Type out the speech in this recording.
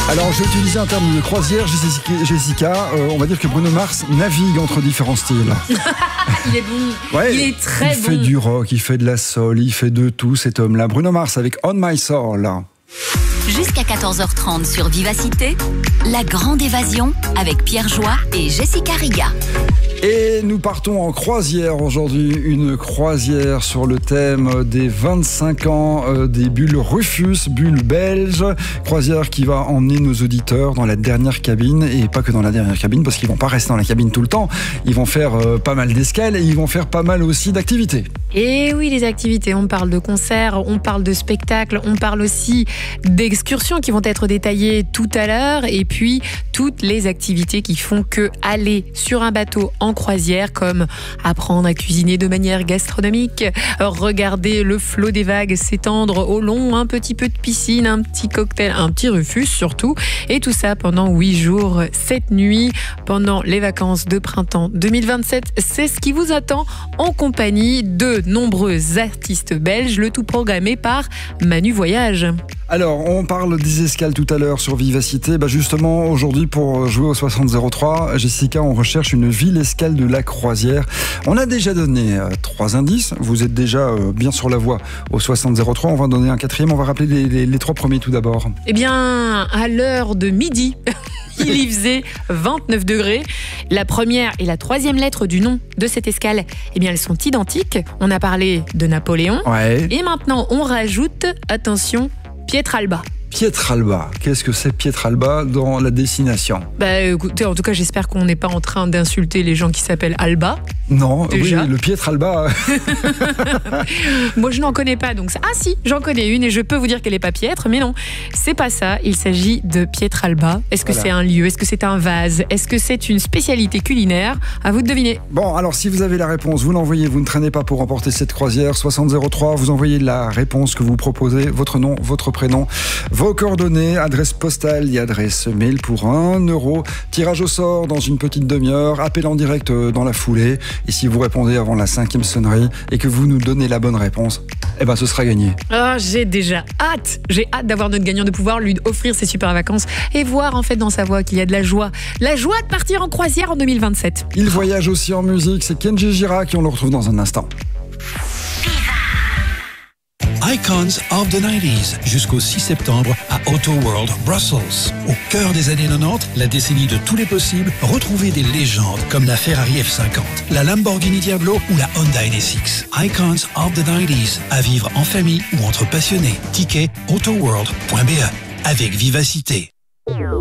Alors, je vais utiliser un terme de croisière, Jessica. On va dire que Bruno Mars navigue entre différents styles. Il est bon. Ouais, il est très bon. Il fait du rock, il fait de la soul, il fait de tout, cet homme-là. Bruno Mars avec On My Soul. Jusqu'à 14h30 sur Vivacité, la grande évasion avec Pierre Joie et Jessica Riga. Et nous partons en croisière aujourd'hui, une croisière sur le thème des 25 ans des bulles Rufus, bulles belges. Croisière qui va emmener nos auditeurs dans la dernière cabine, et pas que dans la dernière cabine, parce qu'ils vont pas rester dans la cabine tout le temps. Ils vont faire pas mal d'escales et ils vont faire pas mal aussi d'activités. Et oui, les activités, on parle de concerts, on parle de spectacles, on parle aussi d'excursions qui vont être détaillées tout à l'heure, et puis toutes les activités qui font que aller sur un bateau en croisière, comme apprendre à cuisiner de manière gastronomique, regarder le flot des vagues s'étendre au long, un petit peu de piscine, un petit cocktail, un petit Rufus surtout, et tout ça pendant 8 jours, 7 nuits, pendant les vacances de printemps 2027. C'est ce qui vous attend en compagnie de nombreux artistes belges, le tout programmé par Manu Voyage. Alors, on parle des escales tout à l'heure sur Vivacité. Justement, aujourd'hui, pour jouer au 6003, Jessica, on recherche une ville escale de la croisière. On a déjà donné 3 indices. Vous êtes déjà bien sur la voie au 6003. On va en donner un 4e. On va rappeler les 3 premiers tout d'abord. Eh bien, à l'heure de midi, il y faisait 29 degrés. La première et la 3e lettre du nom de cette escale, eh bien, elles sont identiques. On a parlé de Napoléon. Ouais. Et maintenant, on rajoute, attention, Pietralba. Pietralba. Qu'est-ce que c'est Pietralba dans la destination ? Écoutez, en tout cas, j'espère qu'on n'est pas en train d'insulter les gens qui s'appellent Alba. Non, déjà. Oui, le Pietralba. Moi, je n'en connais pas, donc ça. Ah si, j'en connais une et je peux vous dire qu'elle n'est pas piètre, mais non, c'est pas ça. Il s'agit de Pietralba. Est-ce que c'est un lieu ? Est-ce que c'est un vase ? Est-ce que c'est une spécialité culinaire ? À vous de deviner. Bon, alors si vous avez la réponse, vous l'envoyez. Vous ne traînez pas pour remporter cette croisière. 6003, vous envoyez la réponse que vous proposez, votre nom, votre prénom, vos coordonnées, adresse postale et adresse mail pour 1 €. Tirage au sort dans une petite demi-heure. Appel en direct dans la foulée. Et si vous répondez avant la 5e sonnerie et que vous nous donnez la bonne réponse, ce sera gagné. J'ai déjà hâte. J'ai hâte d'avoir notre gagnant, de pouvoir lui offrir ses super vacances et voir en fait dans sa voix qu'il y a de la joie. La joie de partir en croisière en 2027. Il voyage aussi en musique. C'est Kenji Girac et on le retrouve dans un instant. Icons of the 90s, jusqu'au 6 septembre à Auto World Brussels. Au cœur des années 90, la décennie de tous les possibles, retrouvez des légendes comme la Ferrari F50, la Lamborghini Diablo ou la Honda NSX. Icons of the 90s, à vivre en famille ou entre passionnés. Ticket autoworld.be avec Vivacité.